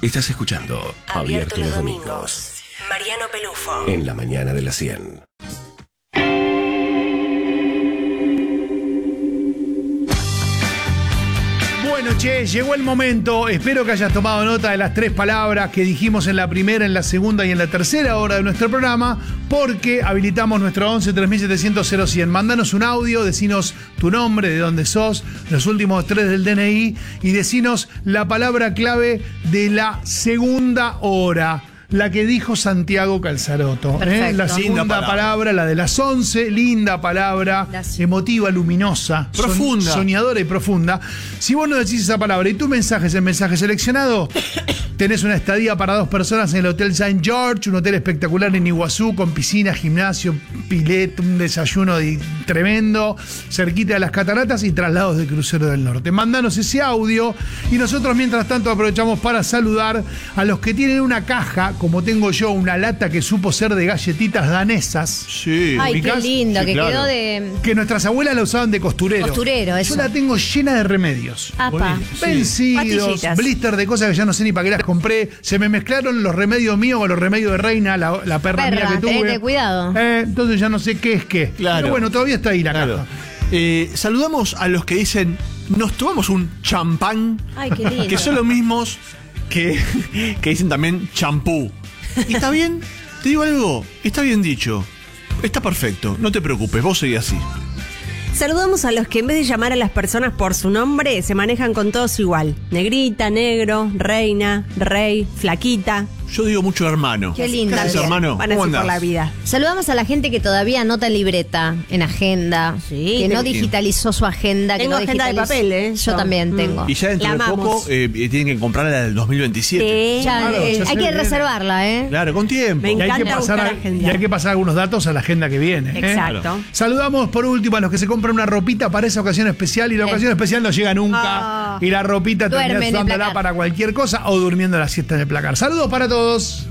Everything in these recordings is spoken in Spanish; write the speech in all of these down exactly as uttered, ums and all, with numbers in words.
Estás escuchando Abierto los Domingos. Mariano Pelufo. En la mañana de las cien. Bueno, che, llegó el momento. Espero que hayas tomado nota de las tres palabras que dijimos en la primera, en la segunda y en la tercera hora de nuestro programa, porque habilitamos nuestro once tres mil setecientos cero cien. Mándanos un audio, decinos tu nombre, de dónde sos, los últimos tres del D N I y decinos la palabra clave de la segunda hora. La que dijo Santiago Calzaroto. ¿eh? La segunda palabra. palabra, la de las once, linda palabra, emotiva, luminosa, profunda, son, soñadora y profunda. Si vos no decís esa palabra y tu mensaje es el mensaje seleccionado, tenés una estadía para dos personas en el Hotel Saint George, un hotel espectacular en Iguazú, con piscina, gimnasio, pileta, un desayuno de, tremendo, cerquita de las cataratas y traslados de crucero del norte. Mándanos ese audio y nosotros mientras tanto aprovechamos para saludar a los que tienen una caja, como tengo yo, una lata que supo ser de galletitas danesas. Sí. Ay, ¿ubicás? qué lindo, Sí, que claro. quedó de... Que nuestras abuelas la usaban de costurero. Costurero, eso. Yo la tengo llena de remedios. Apa. Vencidos, Pastillitas. blister de cosas que ya no sé ni para qué las compré. Se me mezclaron los remedios míos con los remedios de Reina, la, la perra, Perra, mía que tuve. tenete cuidado. Eh, entonces ya no sé qué es qué. Claro. Pero bueno, todavía está ahí la Claro. caja. Eh, saludamos a los que dicen, nos tomamos un champán, Ay, qué lindo. que son los mismos que, que dicen también champú. ¿Y está bien? Te digo algo, está bien dicho. Está perfecto, no te preocupes, vos seguís así. Saludamos a los que en vez de llamar a las personas por su nombre, se manejan con todos igual. Negrita, negro, reina, rey, flaquita. Yo digo mucho hermano. Qué linda. ¿Qué haces, Bien. hermano? Van así ¿Cómo por andás? la vida. Saludamos a la gente que todavía anota en libreta, en agenda, Sí, que que- no digitalizó su agenda. Tengo que no agenda de digitalizó- papel, ¿eh? Yo Yo. también Mm. tengo. Y ya dentro La de amamos. poco eh, tienen que comprar la del dos mil veintisiete. Sí. Ya, Claro, eh, ya se hay que viene. reservarla, ¿eh? Claro, con tiempo. Me Y hay, que encanta pasar, buscar a- agenda. y hay que pasar algunos datos a la agenda que viene. ¿eh? Exacto. Saludamos por último a los que se compran una ropita para esa ocasión especial y la Sí. ocasión especial no llega nunca. Ah. Y la ropita Duerme termina en el usándola placar. para cualquier cosa o durmiendo la siesta en el placar. Saludos para todos.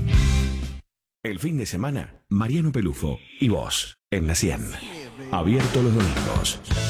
El fin de semana, Mariano Pelufo y vos en la cien. Abierto los domingos.